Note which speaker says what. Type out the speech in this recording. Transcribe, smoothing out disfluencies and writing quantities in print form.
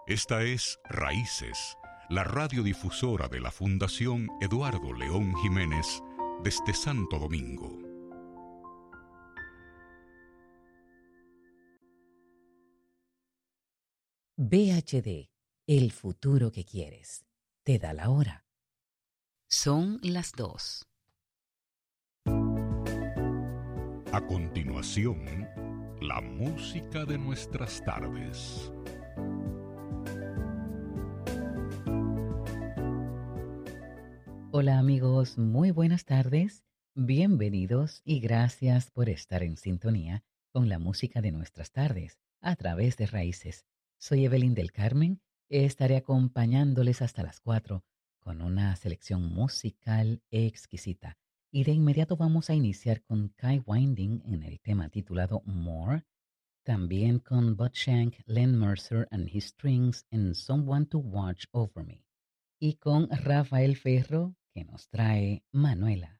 Speaker 1: Esta es Raíces, la radiodifusora de la Fundación Eduardo León Jiménez desde Santo Domingo.
Speaker 2: VHD, el futuro que quieres. Te da la hora. Son las 2.
Speaker 1: A continuación, la música de nuestras tardes.
Speaker 2: Hola amigos, muy buenas tardes. Bienvenidos y gracias por estar en sintonía con la música de nuestras tardes a través de Raíces. Soy Evelyn del Carmen. Estaré acompañándoles hasta las 4 con una selección musical exquisita. Y de inmediato vamos a iniciar con Kai Winding en el tema titulado More, también con Bud Shank, Len Mercer and His Strings en Someone to Watch Over Me, y con Rafael Ferro que nos trae Manuela.